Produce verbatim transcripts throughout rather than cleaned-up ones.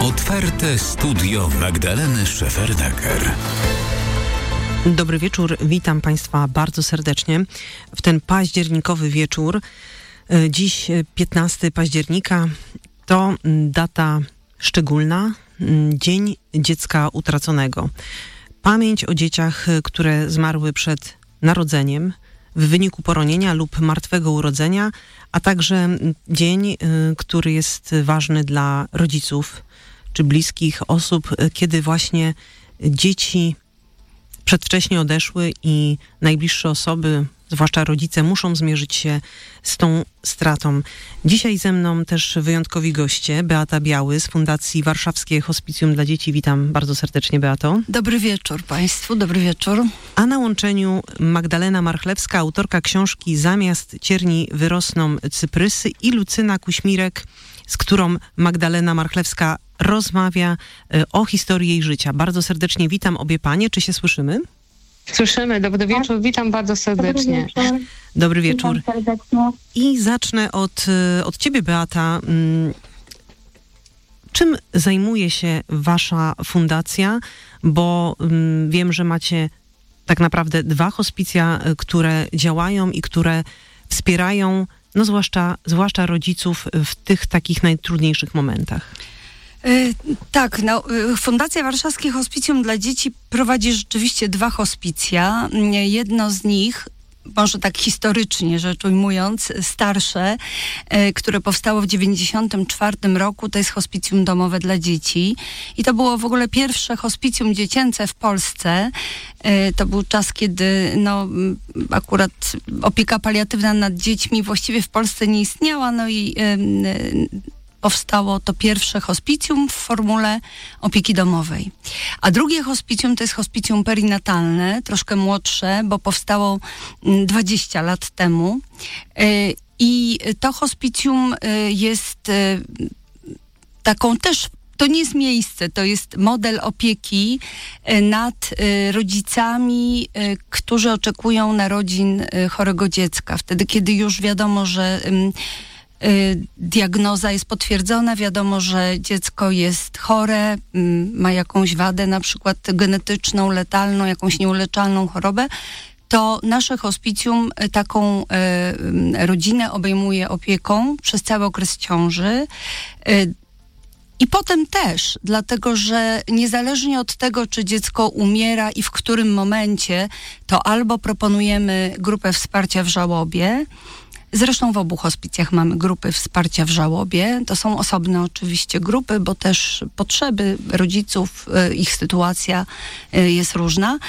Otwarte studio Magdaleny Szefernaker. Dobry wieczór, witam Państwa bardzo serdecznie w ten październikowy wieczór. Dziś piętnastego października to data szczególna, Dzień Dziecka Utraconego. Pamięć o dzieciach, które zmarły przed narodzeniem, w wyniku poronienia lub martwego urodzenia, a także dzień, który jest ważny dla rodziców czy bliskich osób, kiedy właśnie dzieci przedwcześnie odeszły i najbliższe osoby, zwłaszcza rodzice, muszą zmierzyć się z tą stratą. Dzisiaj ze mną też wyjątkowi goście. Beata Biały z Fundacji Warszawskie Hospicjum dla Dzieci. Witam bardzo serdecznie, Beato. Dobry wieczór Państwu, dobry wieczór. A na łączeniu Magdalena Marchlewska, autorka książki Zamiast cierni wyrosną cyprysy, i Lucyna Kuśmirek, z którą Magdalena Marchlewska rozmawia o historii jej życia. Bardzo serdecznie witam obie panie. Czy się słyszymy? Słyszymy. Dobry wieczór. Witam bardzo serdecznie. Dobry wieczór. Dobry wieczór. Witam serdecznie. I zacznę od, od ciebie, Beata. Czym zajmuje się wasza fundacja? Bo um, wiem, że macie tak naprawdę dwa hospicja, które działają i które wspierają, no zwłaszcza, zwłaszcza rodziców w tych takich najtrudniejszych momentach. Yy, tak, no, Fundacja Warszawskie Hospicjum dla Dzieci prowadzi rzeczywiście dwa hospicja. Jedno z nich, może tak historycznie rzecz ujmując, starsze, y, które powstało w dziewięćdziesiątym czwartym roku, to jest hospicjum domowe dla dzieci. I to było w ogóle pierwsze hospicjum dziecięce w Polsce. Y, to był czas, kiedy no, akurat opieka paliatywna nad dziećmi właściwie w Polsce nie istniała, no i y, y, powstało to pierwsze hospicjum w formule opieki domowej. A drugie hospicjum to jest hospicjum perinatalne, troszkę młodsze, bo powstało dwadzieścia lat temu. I to hospicjum jest taką też, to nie jest miejsce, to jest model opieki nad rodzicami, którzy oczekują narodzin chorego dziecka. Wtedy, kiedy już wiadomo, że diagnoza jest potwierdzona, wiadomo, że dziecko jest chore, ma jakąś wadę, na przykład genetyczną, letalną, jakąś nieuleczalną chorobę, to nasze hospicjum taką e, rodzinę obejmuje opieką przez cały okres ciąży. E, I potem też, dlatego że niezależnie od tego, czy dziecko umiera i w którym momencie, to albo proponujemy grupę wsparcia w żałobie. Zresztą w obu hospicjach mamy grupy wsparcia w żałobie. To są osobne oczywiście grupy, bo też potrzeby rodziców, ich sytuacja jest różna.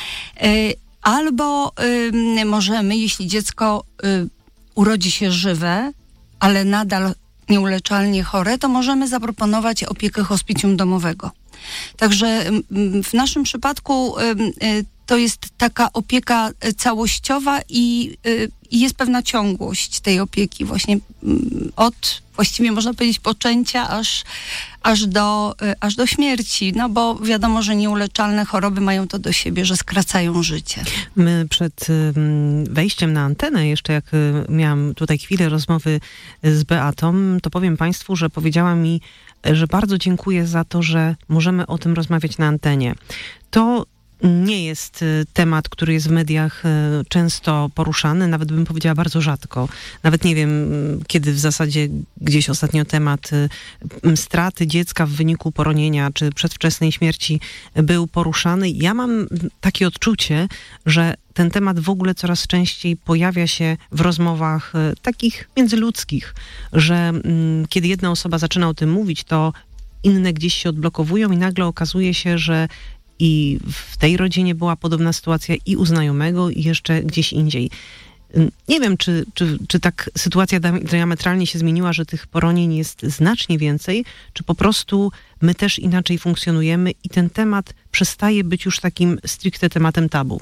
Albo możemy, jeśli dziecko urodzi się żywe, ale nadal nieuleczalnie chore, to możemy zaproponować opiekę hospicjum domowego. Także w naszym przypadku to jest taka opieka całościowa i, i jest pewna ciągłość tej opieki właśnie od, właściwie można powiedzieć, poczęcia aż, aż, do, aż do śmierci. No bo wiadomo, że nieuleczalne choroby mają to do siebie, że skracają życie. My przed wejściem na antenę, jeszcze jak miałam tutaj chwilę rozmowy z Beatą, to powiem Państwu, że powiedziała mi, że bardzo dziękuję za to, że możemy o tym rozmawiać na antenie. To nie jest temat, który jest w mediach często poruszany, nawet bym powiedziała bardzo rzadko. Nawet nie wiem, kiedy w zasadzie gdzieś ostatnio temat straty dziecka w wyniku poronienia czy przedwczesnej śmierci był poruszany. Ja mam takie odczucie, że ten temat w ogóle coraz częściej pojawia się w rozmowach takich międzyludzkich, że mm, kiedy jedna osoba zaczyna o tym mówić, to inne gdzieś się odblokowują i nagle okazuje się, że i w tej rodzinie była podobna sytuacja i u znajomego, i jeszcze gdzieś indziej. Nie wiem, czy, czy, czy tak sytuacja diametralnie się zmieniła, że tych poronień jest znacznie więcej, czy po prostu my też inaczej funkcjonujemy i ten temat przestaje być już takim stricte tematem tabu.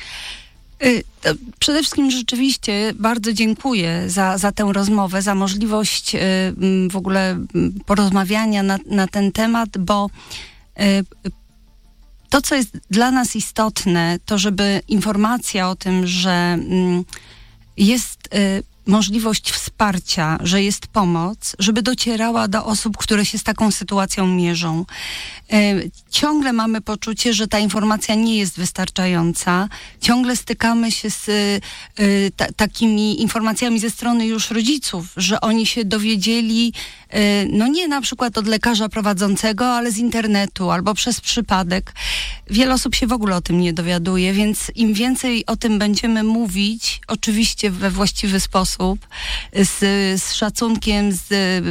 Przede wszystkim rzeczywiście bardzo dziękuję za, za tę rozmowę, za możliwość w ogóle porozmawiania na, na ten temat, bo to, co jest dla nas istotne, to żeby informacja o tym, że jest możliwość wsparcia, że jest pomoc, żeby docierała do osób, które się z taką sytuacją mierzą. Ciągle mamy poczucie, że ta informacja nie jest wystarczająca. Ciągle stykamy się z ta, takimi informacjami ze strony już rodziców, że oni się dowiedzieli, no nie na przykład od lekarza prowadzącego, ale z internetu albo przez przypadek. Wiele osób się w ogóle o tym nie dowiaduje, więc im więcej o tym będziemy mówić, oczywiście we właściwy sposób, z, z szacunkiem, z,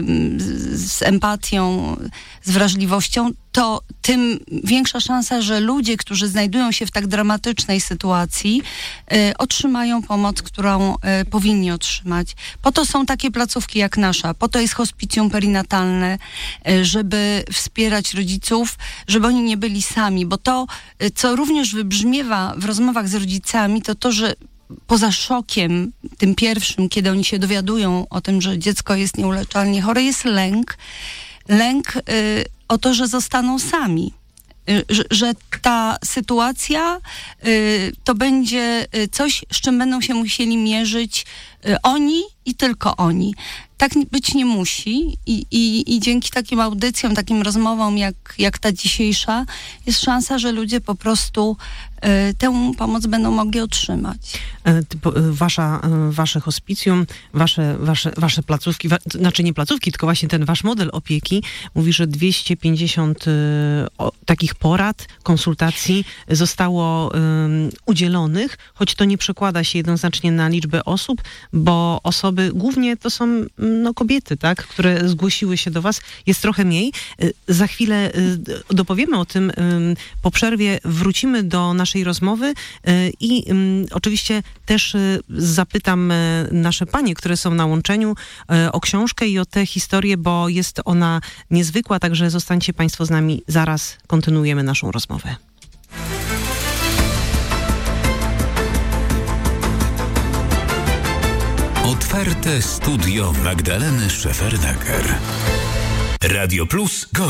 z empatią, z wrażliwością, to tym większa szansa, że ludzie, którzy znajdują się w tak dramatycznej sytuacji, y, otrzymają pomoc, którą y, powinni otrzymać. Po to są takie placówki jak nasza, po to jest hospicjum perinatalne, y, żeby wspierać rodziców, żeby oni nie byli sami, bo to, y, co również wybrzmiewa w rozmowach z rodzicami, to to, że poza szokiem, tym pierwszym, kiedy oni się dowiadują o tym, że dziecko jest nieuleczalnie chore, jest lęk. Lęk y, o to, że zostaną sami. Y, że, że ta sytuacja y, to będzie y, coś, z czym będą się musieli mierzyć y, oni i tylko oni. Tak być nie musi i, i, i dzięki takim audycjom, takim rozmowom jak, jak ta dzisiejsza, jest szansa, że ludzie po prostu y, tę pomoc będą mogli otrzymać. Wasza, wasze hospicjum, wasze, wasze, wasze placówki, wa, znaczy nie placówki, tylko właśnie ten wasz model opieki mówi, że dwieście pięćdziesiąt y, o, takich porad, konsultacji zostało y, udzielonych, choć to nie przekłada się jednoznacznie na liczbę osób, bo osoby, głównie to są no, kobiety, tak, które zgłosiły się do was, jest trochę mniej. Y, za chwilę y, dopowiemy o tym. Y, po przerwie wrócimy do naszej rozmowy y, i y, oczywiście też y, zapytam y, nasze panie, które są na łączeniu, y, o książkę i o tę historię, bo jest ona niezwykła, także zostańcie państwo z nami. Zaraz kontynuujemy naszą rozmowę. Otwarte studio Magdaleny Szefernaker. Radio Plus Go.